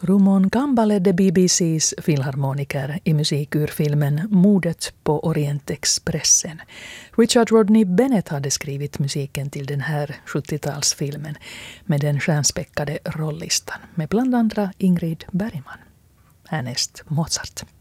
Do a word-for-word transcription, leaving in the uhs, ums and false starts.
Rumon Kamba ledde B B C:s filharmoniker i musikurfilmen Mordet på Orientexpressen. Richard Rodney Bennett hade skrivit musiken till den här sjuttiotalsfilmen med den stjärnspäckade rollistan med bland andra Ingrid Bergman. Härnäst Mozart.